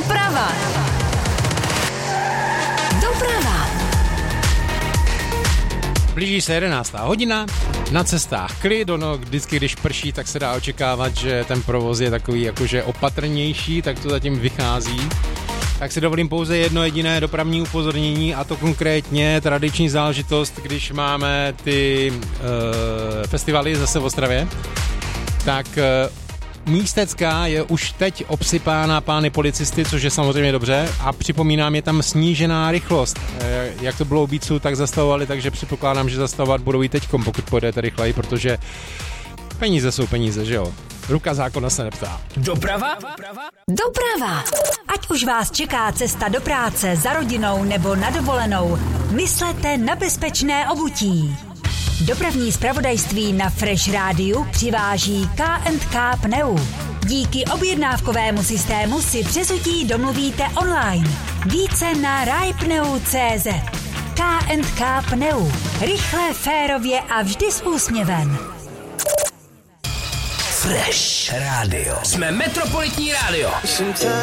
Doprava. Blíží se 11. hodina, na cestách klid, vždycky když prší, tak se dá očekávat, že ten provoz je takový jakože opatrnější, tak to zatím vychází. Tak si dovolím pouze jedno jediné dopravní upozornění, a to konkrétně tradiční záležitost, když máme ty festivaly zase v Ostravě, tak Místecká je už teď obsypána pány policisty, což je samozřejmě dobře, a připomínám, je tam snížená rychlost. Jak to bylo u Beatsu, tak zastavovali, takže předpokládám, že zastavovat budou i teďkom, pokud pojedete rychleji, protože peníze jsou peníze, že jo? Ruka zákona se neptá. Doprava? Ať už vás čeká cesta do práce, za rodinou nebo na dovolenou, myslete na bezpečné obutí. Dopravní zpravodajství na Fresh Rádiu přiváží K&K Pneu. Díky objednávkovému systému si přezutí domluvíte online. Více na rajpneu.cz. K&K Pneu. Rychle, férově a vždy s úsměvem. Fresh Radio. Jsme Metropolitní rádio.